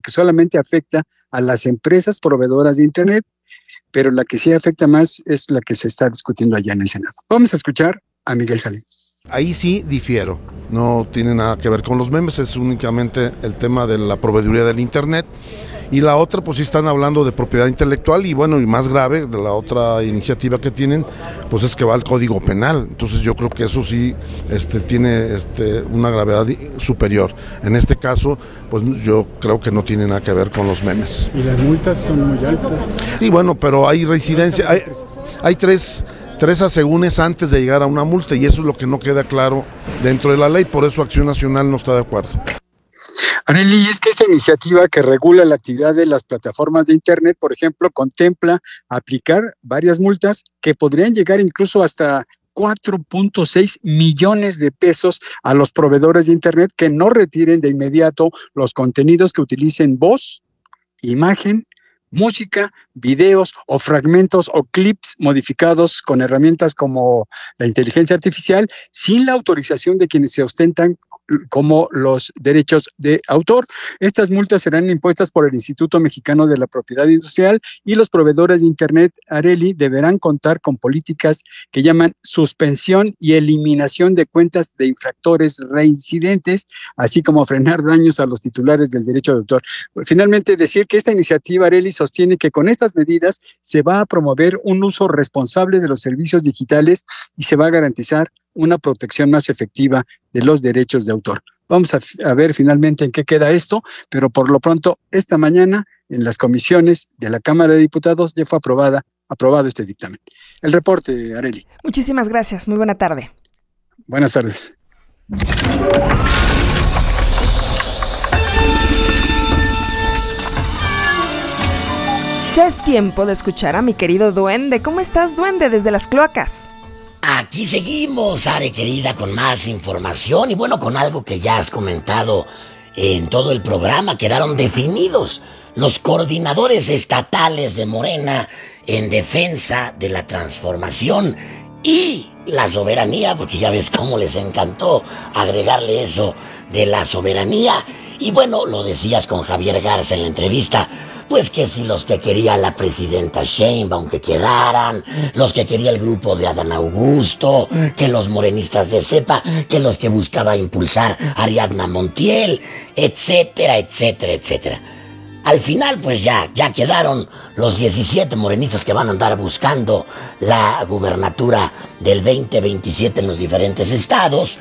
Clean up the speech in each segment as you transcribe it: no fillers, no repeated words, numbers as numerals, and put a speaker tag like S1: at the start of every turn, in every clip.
S1: porque solamente afecta a las empresas proveedoras de Internet, pero la que sí afecta más es la que se está discutiendo allá en el Senado. Vamos a escuchar a Miguel Salín.
S2: Ahí sí difiero, no tiene nada que ver con los memes, es únicamente el tema de la proveeduría del Internet. Y la otra, pues sí están hablando de propiedad intelectual y bueno, y más grave, de la otra iniciativa que tienen, pues es que va al Código Penal. Entonces yo creo que eso sí tiene una gravedad superior. En este caso, pues yo creo que no tiene nada que ver con los memes.
S3: Y las multas son muy altas.
S2: Sí, bueno, pero hay reincidencia, hay tres asegúnes antes de llegar a una multa y eso es lo que no queda claro dentro de la ley, por eso Acción Nacional no está de acuerdo.
S1: Arely, es que esta iniciativa que regula la actividad de las plataformas de Internet, por ejemplo, contempla aplicar varias multas que podrían llegar incluso hasta 4.6 millones de pesos a los proveedores de Internet que no retiren de inmediato los contenidos que utilicen voz, imagen, música, videos o fragmentos o clips modificados con herramientas como la inteligencia artificial sin la autorización de quienes se ostentan como los derechos de autor. Estas multas serán impuestas por el Instituto Mexicano de la Propiedad Industrial y los proveedores de Internet, Arely, deberán contar con políticas que llaman suspensión y eliminación de cuentas de infractores reincidentes, así como frenar daños a los titulares del derecho de autor. Finalmente, decir que esta iniciativa, Arely, sostiene que con estas medidas se va a promover un uso responsable de los servicios digitales y se va a garantizar una protección más efectiva de los derechos de autor. Vamos a ver finalmente en qué queda esto, pero por lo pronto, esta mañana en las comisiones de la Cámara de Diputados ya fue aprobado este dictamen. El reporte, Arely.
S4: Muchísimas gracias, muy buena tarde.
S1: Buenas tardes.
S4: Ya es tiempo de escuchar a mi querido Duende. ¿Cómo estás, Duende, desde las cloacas?
S5: Aquí seguimos, Are querida, con más información y bueno, con algo que ya has comentado en todo el programa. Quedaron definidos los coordinadores estatales de Morena en defensa de la transformación y la soberanía, porque ya ves cómo les encantó agregarle eso de la soberanía. Y bueno, lo decías con Javier Garza en la entrevista, pues que si los que quería la presidenta Sheinbaum que quedaran, los que quería el grupo de Adán Augusto, que los morenistas de cepa, que los que buscaba impulsar Ariadna Montiel, etcétera, etcétera, etcétera. Al final pues ya quedaron los 17 morenistas que van a andar buscando la gubernatura del 2027 en los diferentes estados,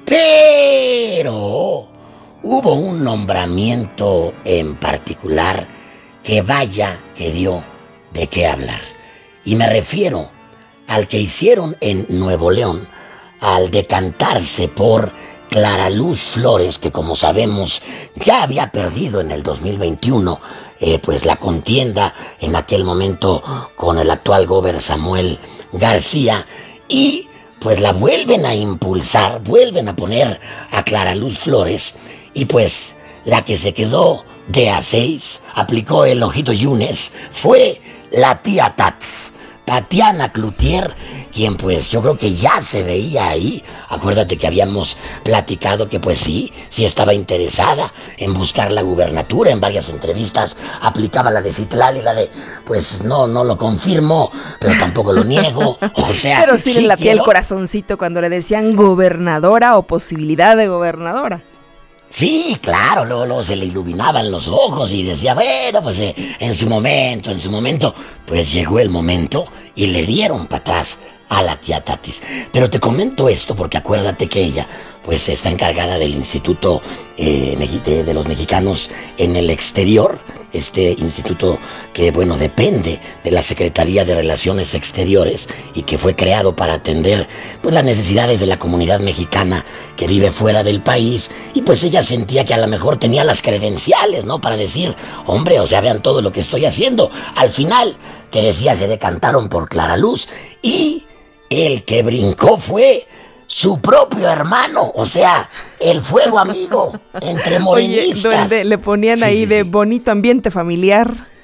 S5: pero hubo un nombramiento en particular que vaya que dio de qué hablar. Y me refiero al que hicieron en Nuevo León, al decantarse por Clara Luz Flores, que como sabemos ya había perdido en el 2021 pues la contienda en aquel momento con el actual gobernador Samuel García, y pues la vuelven a impulsar, vuelven a poner a Clara Luz Flores, y pues la que se quedó de A6, aplicó el ojito Yunes, fue la tía Tats, Tatiana Cloutier, quien pues yo creo que ya se veía ahí. Acuérdate que habíamos platicado que pues sí estaba interesada en buscar la gubernatura. En varias entrevistas aplicaba la de Citlali, la de pues no lo confirmo, pero tampoco lo niego. O sea,
S4: pero sí le latía el corazoncito cuando le decían gobernadora o posibilidad de gobernadora.
S5: Sí, claro, luego se le iluminaban los ojos y decía, bueno, pues en su momento, pues llegó el momento y le dieron para atrás a la tía Tatis. Pero te comento esto porque acuérdate que ella pues está encargada del Instituto de los Mexicanos en el Exterior, este instituto que, bueno, depende de la Secretaría de Relaciones Exteriores y que fue creado para atender pues las necesidades de la comunidad mexicana que vive fuera del país, y pues ella sentía que a lo mejor tenía las credenciales, ¿no? Para decir, hombre, o sea, vean todo lo que estoy haciendo. Al final, te decía, se decantaron por Clara Luz y el que brincó fue su propio hermano, o sea, el fuego amigo entre morenistas.
S4: Oye, donde le ponían ahí de bonito ambiente familiar.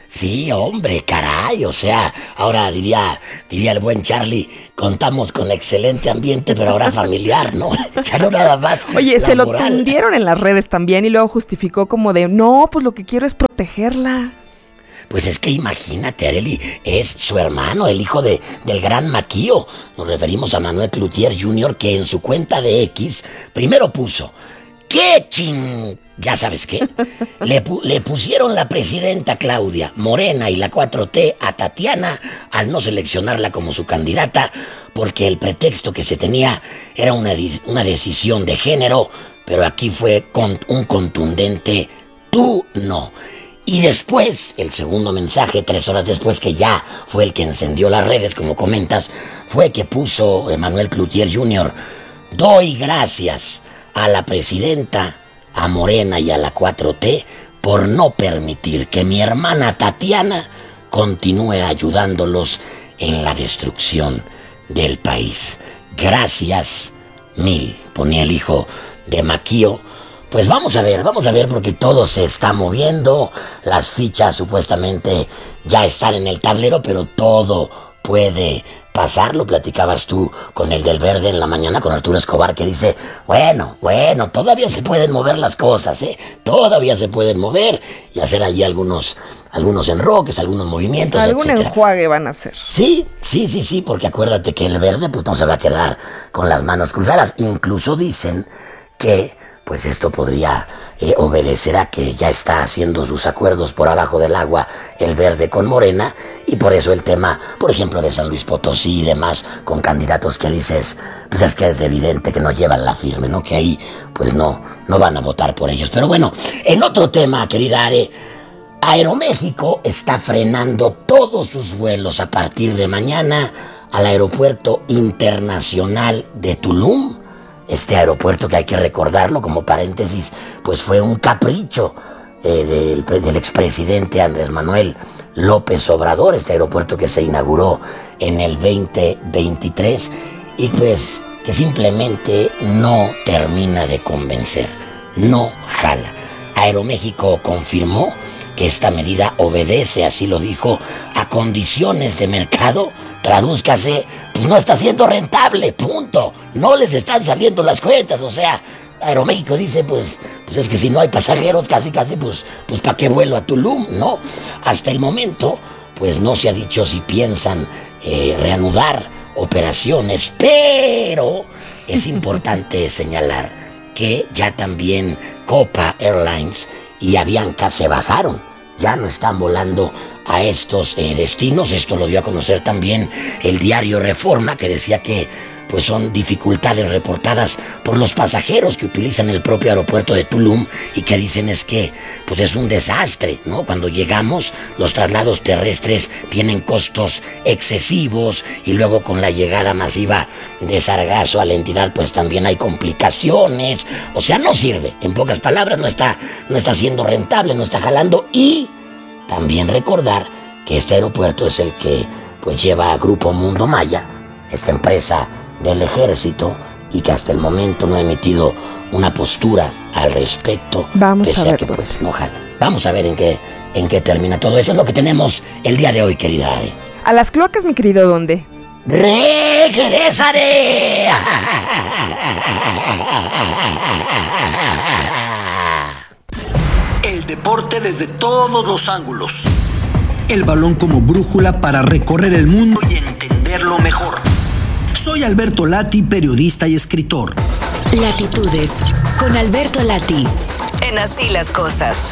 S5: Sí, hombre, caray, o sea, ahora diría el buen Charlie, contamos con excelente ambiente, pero ahora familiar, ¿no? Ya no nada más.
S4: Oye, se lo
S5: laboral.
S4: tundieron en las redes también y luego justificó como de, no, pues lo que quiero es protegerla.
S5: Pues es que imagínate, Arely, es su hermano, el hijo del gran Maquío. Nos referimos a Manuel Cloutier Jr., que en su cuenta de X primero puso, ya sabes qué, le pusieron la presidenta Claudia Morena y la 4T a Tatiana al no seleccionarla como su candidata, porque el pretexto que se tenía era una decisión de género, pero aquí fue un contundente tú no. Y después, el segundo mensaje, 3 horas después, que ya fue el que encendió las redes, como comentas, fue que puso Manuel Cloutier Jr., doy gracias a la presidenta, a Morena y a la 4T por no permitir que mi hermana Tatiana continúe ayudándolos en la destrucción del país. Gracias mil, ponía el hijo de Maquío. Pues vamos a ver, porque todo se está moviendo, las fichas supuestamente ya están en el tablero, pero todo puede pasar. Lo platicabas tú con el del Verde en la mañana, con Arturo Escobar, que dice, bueno, todavía se pueden mover las cosas, todavía se pueden mover y hacer allí algunos enroques, algunos movimientos,
S4: algún
S5: etcétera.
S4: Enjuague van a hacer.
S5: Sí, porque acuérdate que el Verde pues no se va a quedar con las manos cruzadas. Incluso dicen que pues esto podría obedecer a que ya está haciendo sus acuerdos por abajo del agua el Verde con Morena, y por eso el tema, por ejemplo, de San Luis Potosí y demás, con candidatos que dices, pues es que es evidente que no llevan la firme, ¿no? Que ahí pues no van a votar por ellos. Pero bueno, en otro tema, querida Are, Aeroméxico está frenando todos sus vuelos a partir de mañana al Aeropuerto Internacional de Tulum. Este aeropuerto, que hay que recordarlo como paréntesis, pues fue un capricho del expresidente Andrés Manuel López Obrador, este aeropuerto que se inauguró en el 2023 y pues que simplemente no termina de convencer, no jala. Aeroméxico confirmó que esta medida obedece, así lo dijo, a condiciones de mercado. Tradúzcase, pues no está siendo rentable, punto. No les están saliendo las cuentas, o sea, Aeroméxico dice, pues es que si no hay pasajeros, casi, pues ¿para qué vuelo a Tulum? No, hasta el momento, pues no se ha dicho si piensan reanudar operaciones, pero es importante señalar que ya también Copa Airlines y Avianca se bajaron, ya no están volando a estos destinos. Esto lo dio a conocer también el diario Reforma, que decía que pues son dificultades reportadas por los pasajeros que utilizan el propio aeropuerto de Tulum y que dicen es que pues es un desastre, ¿no? Cuando llegamos, los traslados terrestres tienen costos excesivos y luego con la llegada masiva de sargazo a la entidad pues también hay complicaciones. O sea, no sirve, en pocas palabras, no está siendo rentable, no está jalando. Y también recordar que este aeropuerto es el que pues lleva a Grupo Mundo Maya, esta empresa del ejército, y que hasta el momento no ha emitido una postura al respecto.
S4: Vamos a ver,
S5: que, pues, no jala. Vamos a ver en qué termina todo eso. Es lo que tenemos el día de hoy, querida Are.
S4: A las cloacas, mi querido ¿dónde?
S5: ¡Regresaré!
S3: El deporte desde todos los ángulos. El balón como brújula para recorrer el mundo y entenderlo mejor. Soy Alberto Lati, periodista y escritor.
S6: Latitudes, con Alberto Lati. En Así las Cosas.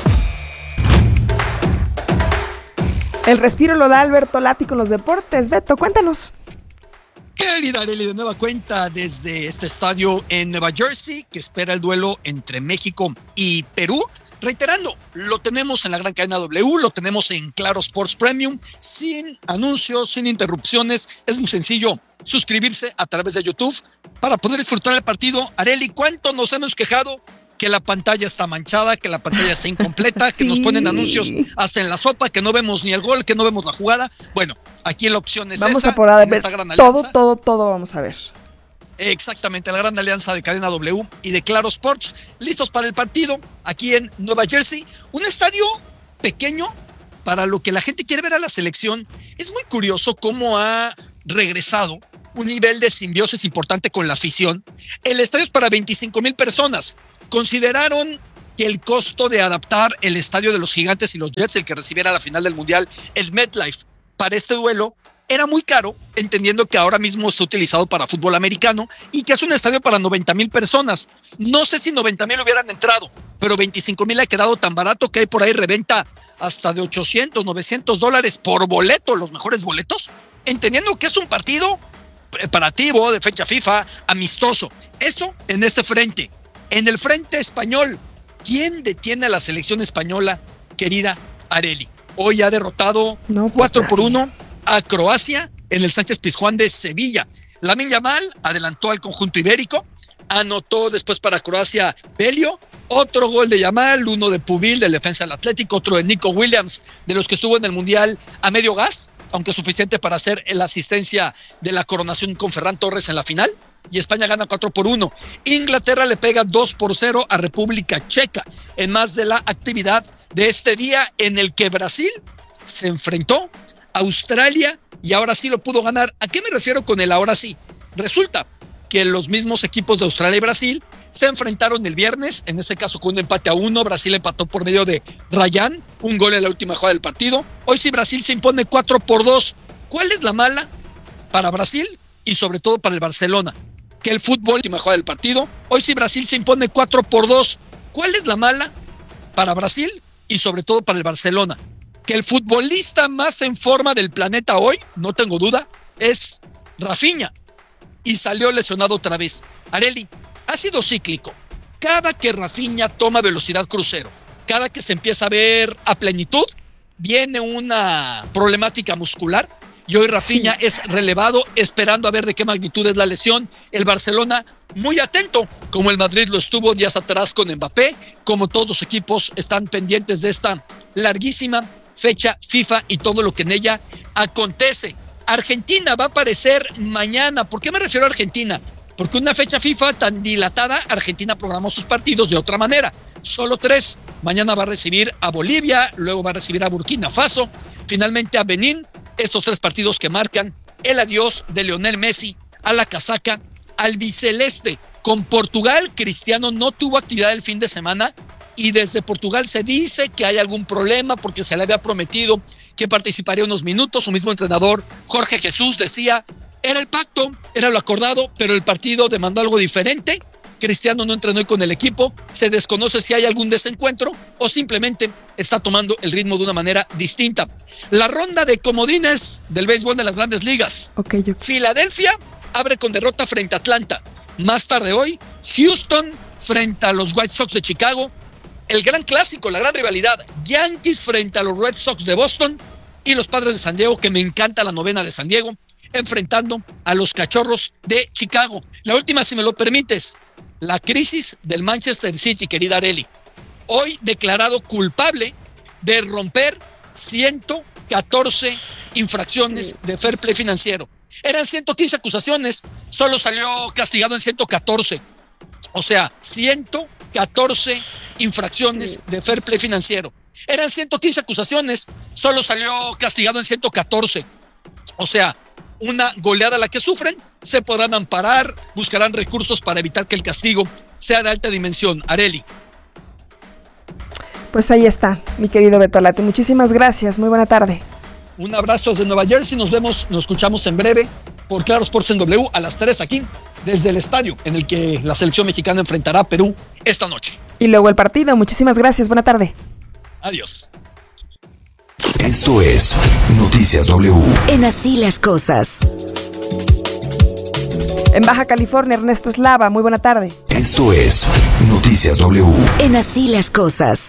S4: El respiro lo da Alberto Lati con los deportes. Beto, cuéntanos.
S7: Querida Arely, de nueva cuenta desde este estadio en Nueva Jersey, que espera el duelo entre México y Perú. Reiterando, lo tenemos en la gran cadena W, lo tenemos en Claro Sports Premium, sin anuncios, sin interrupciones. Es muy sencillo suscribirse a través de YouTube para poder disfrutar el partido. Arely, ¿cuánto nos hemos quejado que la pantalla está manchada, que la pantalla está incompleta,
S4: Sí.
S7: que nos ponen anuncios hasta en la sopa, que no vemos ni el gol, que no vemos la jugada? Bueno, aquí la opción es
S4: Vamos
S7: esa,
S4: a poder
S7: en
S4: ver
S7: esta gran alianza.
S4: todo vamos a ver.
S7: Exactamente, la gran alianza de Cadena W y de Claro Sports, listos para el partido aquí en Nueva Jersey. Un estadio pequeño, para lo que la gente quiere ver a la selección, es muy curioso cómo ha regresado un nivel de simbiosis importante con la afición. El estadio es para 25,000 personas. Consideraron que el costo de adaptar el estadio de los Gigantes y los Jets, el que recibiera la final del Mundial, el MetLife, para este duelo, era muy caro, entendiendo que ahora mismo está utilizado para fútbol americano y que es un estadio para 90,000 personas. No sé si 90,000 hubieran entrado, pero 25,000 ha quedado tan barato que hay por ahí reventa hasta de $800, $900 por boleto, los mejores boletos, entendiendo que es un partido preparativo de fecha FIFA, amistoso. Eso en este frente. En el frente español, ¿quién detiene a la selección española, querida Arely? Hoy ha derrotado 4-1 a Croacia en el Sánchez Pizjuán de Sevilla. Lamine Yamal adelantó al conjunto ibérico, anotó después para Croacia Belio, otro gol de Yamal, uno de Pubil, del defensa del Atlético, otro de Nico Williams, de los que estuvo en el Mundial a medio gas, aunque suficiente para hacer la asistencia de la coronación con Ferran Torres en la final, y España gana 4-1. Inglaterra le pega 2-0 a República Checa, en más de la actividad de este día en el que Brasil se enfrentó a Australia y ahora sí lo pudo ganar. ¿A qué me refiero con el ahora sí? Resulta que los mismos equipos de Australia y Brasil se enfrentaron el viernes, en ese caso con un empate a 1, Brasil empató por medio de Ryan, un gol en la última jugada del partido. Hoy sí Brasil se impone 4-2. ¿Cuál es la mala para Brasil y sobre todo para el Barcelona? Que el fútbol, última jugada del partido. Hoy sí Brasil se impone 4-2. ¿Cuál es la mala para Brasil y sobre todo para el Barcelona? Que el futbolista más en forma del planeta hoy, no tengo duda, es Rafinha, y salió lesionado otra vez. Arely, ha sido cíclico. Cada que Rafinha toma velocidad crucero, cada que se empieza a ver a plenitud, viene una problemática muscular, y hoy Rafinha es relevado, esperando a ver de qué magnitud es la lesión. El Barcelona muy atento, como el Madrid lo estuvo días atrás con Mbappé, como todos los equipos están pendientes de esta larguísima fecha FIFA y todo lo que en ella acontece. Argentina va a aparecer mañana. ¿Por qué me refiero a Argentina? Porque una fecha FIFA tan dilatada, Argentina programó sus partidos de otra manera. Solo 3. Mañana va a recibir a Bolivia, luego va a recibir a Burkina Faso, finalmente a Benín. Estos 3 partidos que marcan el adiós de Lionel Messi a la casaca albiceleste. Con Portugal, Cristiano no tuvo actividad el fin de semana y desde Portugal se dice que hay algún problema porque se le había prometido que participaría unos minutos. Su mismo entrenador, Jorge Jesús, decía, era el pacto, era lo acordado, pero el partido demandó algo diferente. Cristiano no entrenó hoy con el equipo, se desconoce si hay algún desencuentro o simplemente está tomando el ritmo de una manera distinta. La ronda de comodines del béisbol de las Grandes Ligas. Filadelfia abre con derrota frente a Atlanta. Más tarde hoy, Houston frente a los White Sox de Chicago. El gran clásico, la gran rivalidad, Yankees frente a los Red Sox de Boston y los Padres de San Diego, que me encanta la novena de San Diego, enfrentando a los Cachorros de Chicago. La última, si me lo permites, la crisis del Manchester City, querida Arely. Hoy declarado culpable de romper 114 infracciones de fair play financiero. Eran 115 acusaciones, solo salió castigado en 114. O sea, 114 infracciones de fair play financiero. Eran 115 acusaciones, solo salió castigado en 114. O sea, una goleada a la que sufren, se podrán amparar, buscarán recursos para evitar que el castigo sea de alta dimensión. Arely.
S4: Pues ahí está, mi querido Beto Lati. Muchísimas gracias, muy buena tarde.
S7: Un abrazo desde Nueva Jersey, nos escuchamos en breve por Claro Sports en W a las 3 aquí, desde el estadio en el que la selección mexicana enfrentará a Perú esta noche.
S4: Y luego el partido, muchísimas gracias, buena tarde.
S7: Adiós.
S3: Esto es Noticias W. En Así las Cosas.
S4: En Baja California, Ernesto Eslava, muy buena tarde.
S3: Esto es Noticias W. En Así las Cosas.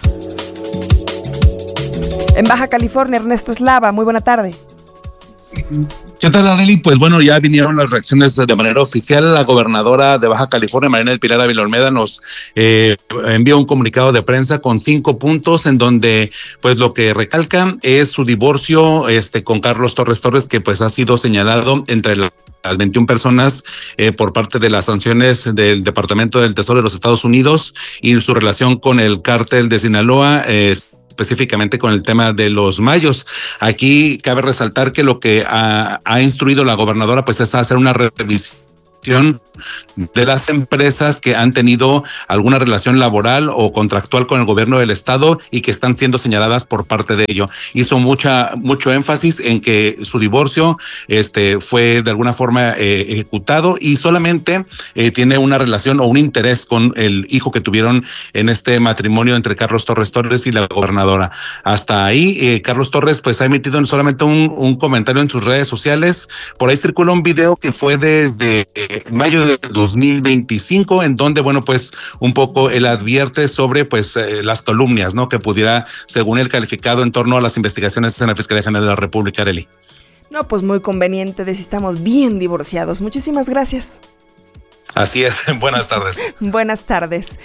S4: En Baja California, Ernesto Eslava, muy buena tarde.
S8: ¿Qué tal, Arely? Pues bueno, ya vinieron las reacciones de manera oficial. La gobernadora de Baja California, Marina del Pilar Ávila Olmeda, nos envió un comunicado de prensa con 5 puntos en donde pues lo que recalca es su divorcio con Carlos Torres, que pues ha sido señalado entre las 21 personas por parte de las sanciones del Departamento del Tesoro de los Estados Unidos y su relación con el cártel de Sinaloa, específicamente con el tema de los mayos. Aquí cabe resaltar que lo que ha instruido la gobernadora pues es hacer una revisión de las empresas que han tenido alguna relación laboral o contractual con el gobierno del estado y que están siendo señaladas por parte de ello. Hizo mucho énfasis en que su divorcio fue de alguna forma ejecutado y solamente tiene una relación o un interés con el hijo que tuvieron en este matrimonio entre Carlos Torres Torres y la gobernadora. Hasta ahí, Carlos Torres pues ha emitido solamente un comentario en sus redes sociales. Por ahí circula un video que fue desde mayo de 2025, en donde, bueno, pues un poco él advierte sobre pues las calumnias, ¿no? Que pudiera, según él, calificado en torno a las investigaciones en la Fiscalía General de la República, Arely.
S4: No, pues muy conveniente de si estamos bien divorciados. Muchísimas gracias.
S8: Así es, buenas tardes.
S4: Buenas tardes.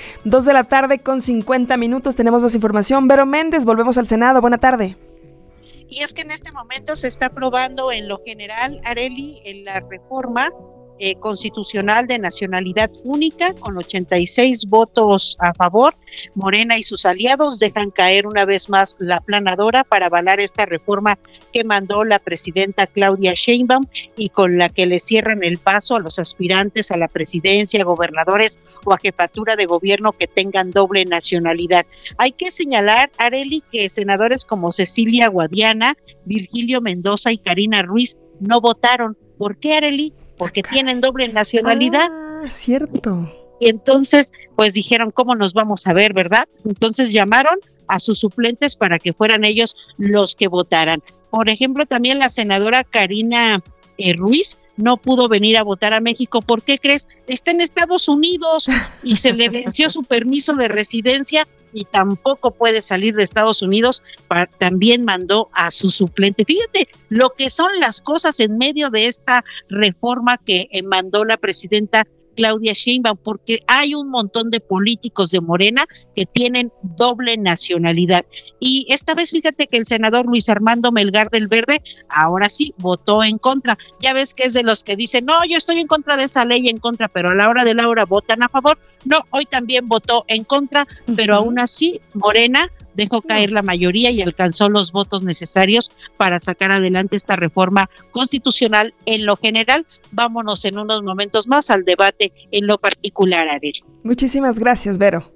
S4: 2:50 p.m. Tenemos más información. Vero Méndez, volvemos al Senado. Buena tarde.
S9: Y es que en este momento se está aprobando en lo general, Arely, en la reforma constitucional de nacionalidad única con 86 votos a favor. Morena y sus aliados dejan caer una vez más la aplanadora para avalar esta reforma que mandó la presidenta Claudia Sheinbaum y con la que le cierran el paso a los aspirantes a la presidencia, gobernadores o a jefatura de gobierno que tengan doble nacionalidad. Hay que señalar, Arely, que senadores como Cecilia Guadiana, Virgilio Mendoza y Karina Ruiz no votaron. ¿Por qué, Arely? Porque tienen doble nacionalidad.
S4: Ah, cierto.
S9: Y entonces, pues dijeron, ¿cómo nos vamos a ver, verdad? Entonces llamaron a sus suplentes para que fueran ellos los que votaran. Por ejemplo, también la senadora Karina Ruiz no pudo venir a votar a México. ¿Por qué crees? Está en Estados Unidos y se le venció su permiso de residencia y tampoco puede salir de Estados Unidos. También mandó a su suplente. Fíjate lo que son las cosas en medio de esta reforma que mandó la presidenta Claudia Sheinbaum, porque hay un montón de políticos de Morena que tienen doble nacionalidad. Y esta vez fíjate que el senador Luis Armando Melgar del Verde, ahora sí, votó en contra. Ya ves que es de los que dicen, no, yo estoy en contra de esa ley, en contra, pero a la hora de la hora votan a favor. No, hoy también votó en contra, pero aún así Morena dejó caer la mayoría y alcanzó los votos necesarios para sacar adelante esta reforma constitucional en lo general. Vámonos en unos momentos más al debate en lo particular, Arely.
S4: Muchísimas gracias, Vero.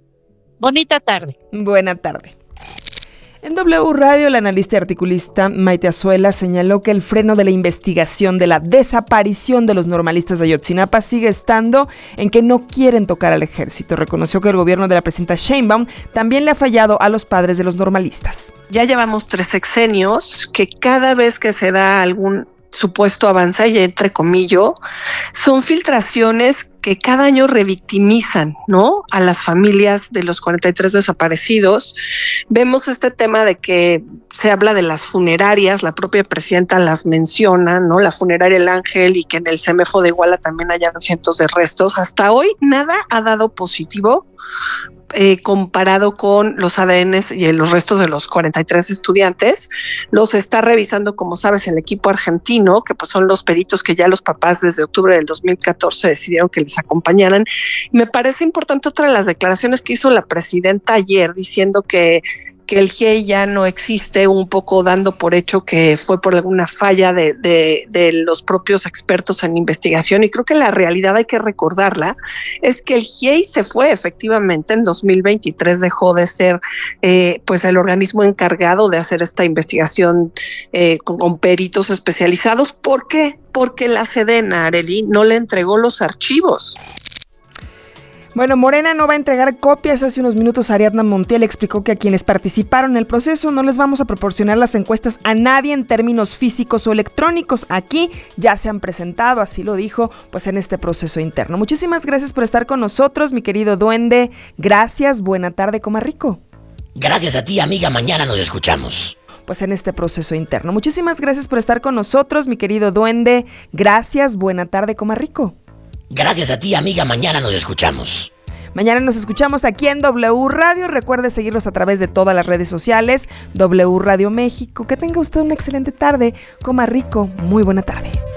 S9: Bonita tarde.
S4: Buena tarde. En W Radio, la analista y articulista Maite Azuela señaló que el freno de la investigación de la desaparición de los normalistas de Ayotzinapa sigue estando en que no quieren tocar al ejército. Reconoció que el gobierno de la presidenta Sheinbaum también le ha fallado a los padres de los normalistas.
S10: Ya llevamos 3 sexenios que cada vez que se da algún supuesto avance, y entre comillas, son filtraciones que cada año revictimizan, ¿no?, a las familias de los 43 desaparecidos. Vemos este tema de que se habla de las funerarias, la propia presidenta las menciona, ¿no?, la funeraria El Ángel, y que en el CEMEFO de Iguala también hallaron cientos de restos. Hasta hoy nada ha dado positivo comparado con los ADNs y los restos de los 43 estudiantes. Los está revisando, como sabes, el equipo argentino, que pues son los peritos que ya los papás desde octubre del 2014 decidieron que les acompañaran. Me parece importante otra de las declaraciones que hizo la presidenta ayer, diciendo que el GIEI ya no existe, un poco dando por hecho que fue por alguna falla de los propios expertos en investigación. Y creo que la realidad, hay que recordarla, es que el GIEI se fue efectivamente en 2023, dejó de ser pues el organismo encargado de hacer esta investigación con peritos especializados. ¿Por qué? Porque la Sedena, Arely, no le entregó los archivos.
S4: Bueno, Morena no va a entregar copias. Hace unos minutos Ariadna Montiel explicó que a quienes participaron en el proceso no les vamos a proporcionar las encuestas a nadie en términos físicos o electrónicos. Aquí ya se han presentado, así lo dijo, pues en este proceso interno. Muchísimas gracias por estar con nosotros, mi querido duende. Gracias, buena tarde, coma rico.
S5: Gracias a ti, amiga, mañana nos escuchamos.
S4: Pues en este proceso interno. Muchísimas gracias por estar con nosotros, mi querido duende. Gracias, buena tarde, coma rico.
S5: Gracias a ti, amiga, mañana nos escuchamos.
S4: Mañana nos escuchamos aquí en W Radio. Recuerde seguirnos a través de todas las redes sociales, W Radio México. Que tenga usted una excelente tarde. Coma rico, muy buena tarde.